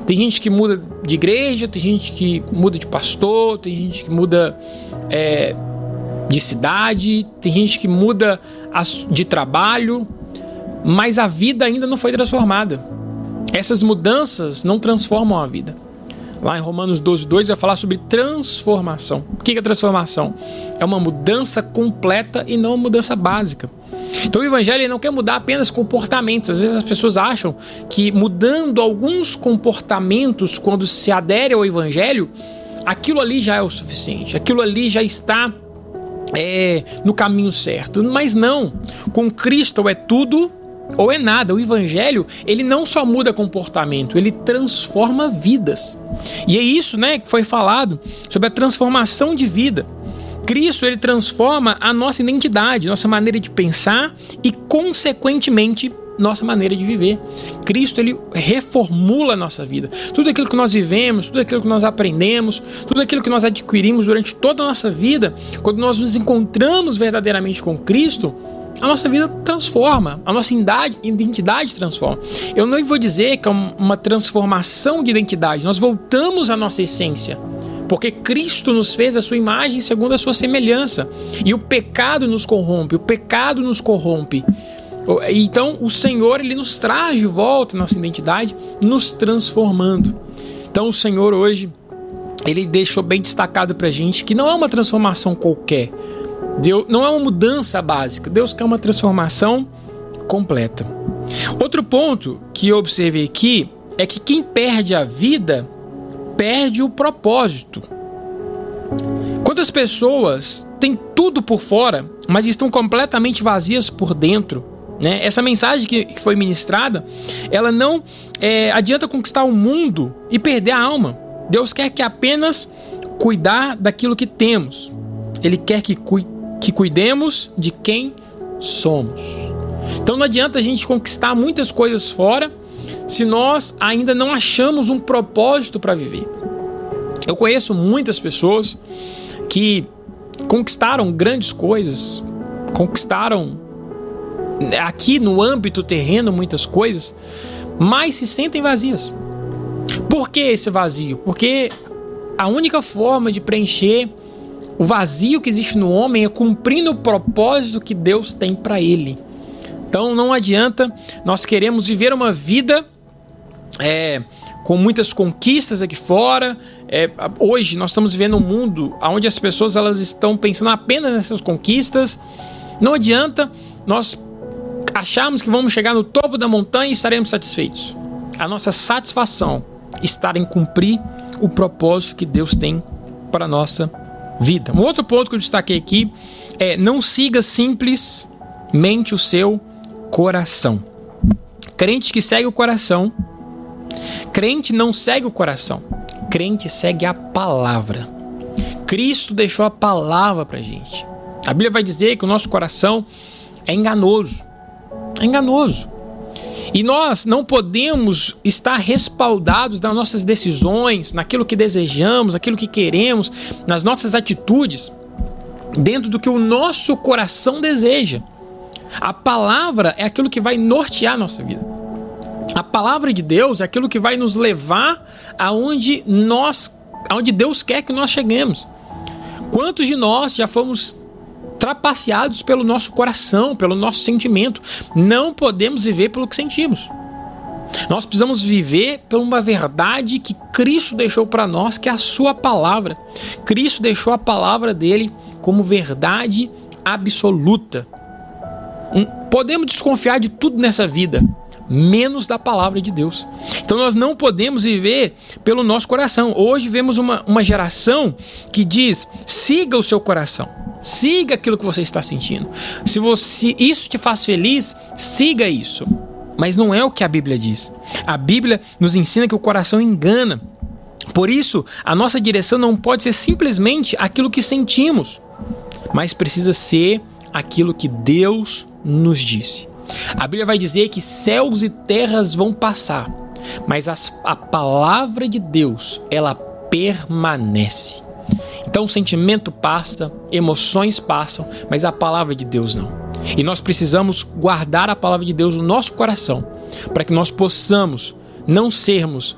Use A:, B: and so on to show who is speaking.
A: Tem gente que muda de igreja, tem gente que muda de pastor, tem gente que muda de cidade, tem gente que muda de trabalho, mas a vida ainda não foi transformada. Essas mudanças não transformam a vida. Lá em Romanos 12:2 vai falar sobre transformação. O que é transformação? É uma mudança completa e não uma mudança básica. Então o evangelho não quer mudar apenas comportamentos. Às vezes as pessoas acham que mudando alguns comportamentos, quando se adere ao evangelho, aquilo ali já é o suficiente, aquilo ali já está no caminho certo. Mas não, com Cristo ou é tudo ou é nada. O evangelho, ele não só muda comportamento, ele transforma vidas. E é isso, que foi falado sobre a transformação de vida. Cristo, ele transforma a nossa identidade, nossa maneira de pensar e, consequentemente, nossa maneira de viver. Cristo, ele reformula a nossa vida. Tudo aquilo que nós vivemos, tudo aquilo que nós aprendemos, tudo aquilo que nós adquirimos durante toda a nossa vida, quando nós nos encontramos verdadeiramente com Cristo, a nossa vida transforma, a nossa identidade transforma. Eu não vou dizer que é uma transformação de identidade, nós voltamos à nossa essência, porque Cristo nos fez a sua imagem segundo a sua semelhança, e o pecado nos corrompe, Então o Senhor, ele nos traz de volta a nossa identidade, nos transformando. Então o Senhor hoje, ele deixou bem destacado pra gente que não é uma transformação qualquer, Deus, não é uma mudança básica, Deus quer uma transformação completa. Outro ponto que eu observei aqui é que quem perde a vida perde o propósito. Quantas pessoas têm tudo por fora, mas estão completamente vazias por dentro, Essa mensagem que foi ministrada, ela não adianta conquistar o mundo e perder a alma. Deus quer que apenas cuidar daquilo que temos. Ele quer que cuidemos de quem somos. Então não adianta a gente conquistar muitas coisas fora se nós ainda não achamos um propósito para viver. Eu conheço muitas pessoas que conquistaram grandes coisas, conquistaram aqui no âmbito terreno muitas coisas, mas se sentem vazias. Por que esse vazio? Porque a única forma de preencher o vazio que existe no homem é cumprindo o propósito que Deus tem para ele. Então não adianta nós queremos viver uma vida com muitas conquistas aqui fora. Hoje nós estamos vivendo um mundo onde as pessoas elas estão pensando apenas nessas conquistas. Não adianta nós acharmos que vamos chegar no topo da montanha e estaremos satisfeitos. A nossa satisfação está em cumprir o propósito que Deus tem para a nossa vida. Um outro ponto que eu destaquei aqui é: não siga simplesmente o seu coração. Crente que segue o coração, crente não segue o coração, crente segue a palavra. Cristo deixou a palavra pra gente. A Bíblia vai dizer que o nosso coração é enganoso. É enganoso. E nós não podemos estar respaldados nas nossas decisões, naquilo que desejamos, naquilo que queremos, nas nossas atitudes, dentro do que o nosso coração deseja. A palavra é aquilo que vai nortear a nossa vida. A palavra de Deus é aquilo que vai nos levar aonde Deus quer que nós cheguemos. Quantos de nós já fomos trapaceados pelo nosso coração, pelo nosso sentimento? Não podemos viver pelo que sentimos. Nós precisamos viver por uma verdade que Cristo deixou para nós, que é a sua palavra. Cristo deixou a palavra dele como verdade absoluta. Podemos desconfiar de tudo nessa vida, menos da palavra de Deus. Então nós não podemos viver pelo nosso coração. Hoje vemos uma geração que diz: siga o seu coração, siga aquilo que você está sentindo. Se isso te faz feliz, siga isso. Mas não é o que a Bíblia diz. A Bíblia nos ensina que o coração engana. Por isso, a nossa direção não pode ser simplesmente aquilo que sentimos, mas precisa ser aquilo que Deus nos disse. A Bíblia vai dizer que céus e terras vão passar, mas a palavra de Deus, ela permanece. Então o sentimento passa, emoções passam, mas a palavra de Deus não. E nós precisamos guardar a palavra de Deus no nosso coração, para que nós possamos não sermos